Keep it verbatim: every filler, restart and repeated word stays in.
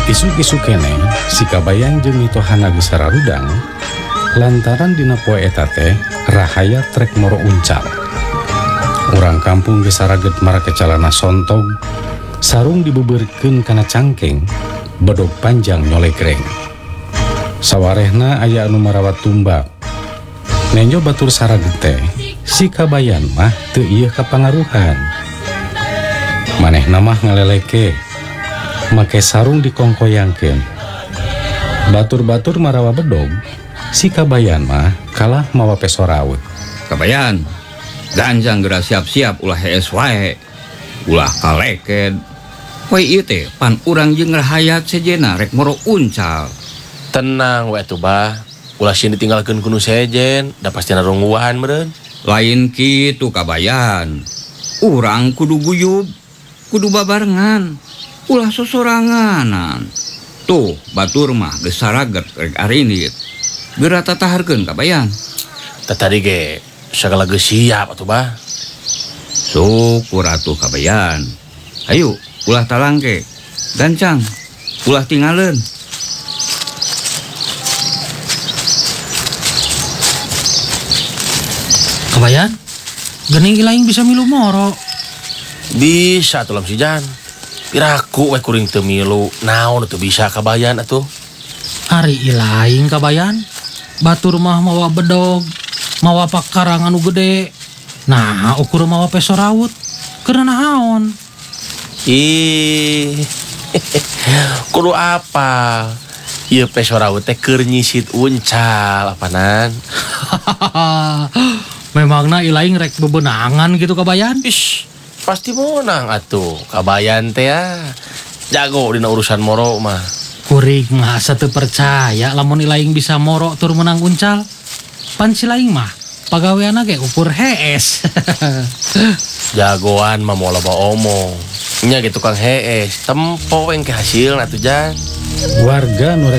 Isu-isu kene si Kabayan jeung mitohana geus sararudang lantaran dina poe eta teh rahaya trek moro uncal. Urang kampung geus saraget marake calana sontog sarung dibebeurkeun kana cangkeng bedog panjang nyolegreng. Sawarehna aya anu marawat tumbak. Nenjo batur saraget teh si Kabayan mah teu ieu kapangaruhan. Manehna mah ngaleleke make sarung dikongkoyangkeun. Batur-batur marawa bedog, si Kabayan mah kalah mawa peso rawut. Kabayan, ganjang geura siap-siap ulah hees wae. Ulah kaleked. Poe ieu teh pan urang jeung rahayat sejena rek moro uncal. Tenang we atuh bah. Ulah sieun ditinggalkeun ku nu sejen, da pasti narungguhan meureun. Lain kitu Kabayan. Urang kudu guyub, kudu babarengan. Ulah sosoranganan. Tuh batur mah geus saraget rek arinit. Geura tataharkeun Kabayan. Tah tadi ge sagala geus siap atuh bah. Syukur atuh Kabayan. Ayo ulah talangke. Gancang ulah tinggalin. Kabayan, geuning ilaing bisa milu moro. Bisa tuh lam si Jan. Piraku we kuring teu milu, naon teu bisa Kabayan atuh. Ari ilaing Kabayan, batur mah mawa bedog, mawa pakarang anu gede. Nah, ukur mawa peso rawut, keur naon? Ih, kudu apa? Ieu peso rawut teh keur nyisit uncal apanan. Memangna ilaing rek bebenangan gitu Kabayan? Ish, pasti menang atuh. Kabayan teh ya jago dina urusan moro mah. Kuring mah asa teu percaya lamun ilaing bisa moro tur menang uncal. Pan si laing mah pagaweana ge ukur hees. Jagoan mah moal loba omong. Nya gitu Kang hees, tempo engke hasilna atuh Jan. Warga nu